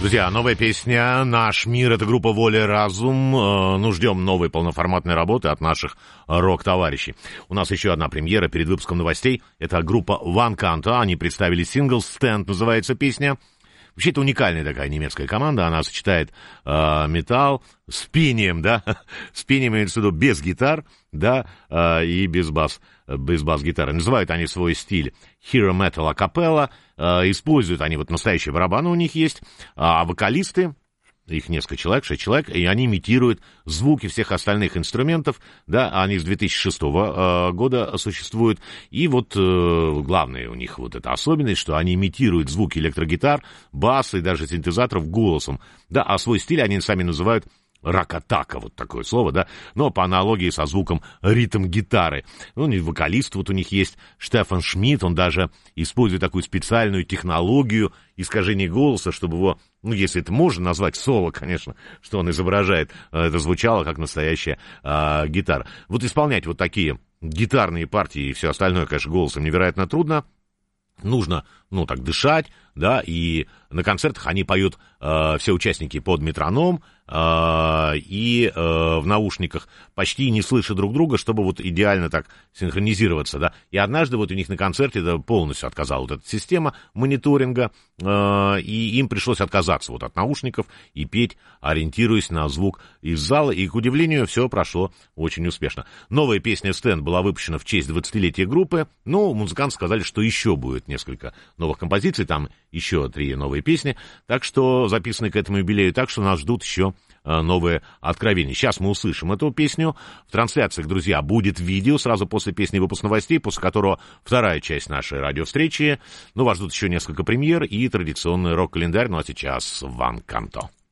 Друзья, новая песня «Наш мир» — это группа «Воля и разум». Ну, ждем новой полноформатной работы от наших рок-товарищей. У нас еще одна премьера перед выпуском новостей. Это группа One Canto. Они представили сингл «Stand», называется песня. Вообще, это уникальная такая немецкая команда. Она сочетает металл с пением, да? С пением, имеется в виду, без гитар, да, и без бас-гитары. Называют они свой стиль Hero Metal Acapella. Используют они, вот настоящие барабаны у них есть, а вокалисты, их несколько человек, 6 человек, и они имитируют звуки всех остальных инструментов, да, они с 2006 года существуют, и вот главное у них вот эта особенность, что они имитируют звуки электрогитар, баса и даже синтезаторов голосом, да, а свой стиль они сами называют рак-атака, вот такое слово, да, но по аналогии со звуком ритм-гитары. Ну, вокалист вот у них есть Штефан Шмидт, он даже использует такую специальную технологию искажения голоса, чтобы его, ну, если это можно назвать соло, конечно, что он изображает, это звучало как настоящая гитара. Вот исполнять вот такие гитарные партии и все остальное, конечно, голосом невероятно трудно. Нужно, ну, так дышать, да, и на концертах они поют все участники под метроном и в наушниках, почти не слыша друг друга, чтобы вот идеально так синхронизироваться, да. И однажды вот у них на концерте это полностью отказала вот эта система мониторинга, и им пришлось отказаться вот от наушников и петь, ориентируясь на звук из зала, и, к удивлению, все прошло очень успешно. Новая песня «Stand» была выпущена в честь 20-летия группы, но музыканты сказали, что еще будет несколько новых композиций, там еще 3 новые песни, так что записаны к этому юбилею, так что нас ждут еще новые откровения. Сейчас мы услышим эту песню. В трансляциях, друзья, будет видео сразу после песни выпуск новостей, после которого вторая часть нашей радиовстречи. Ну, вас ждут еще несколько премьер и традиционный рок-календарь. Ну, а сейчас One Canto.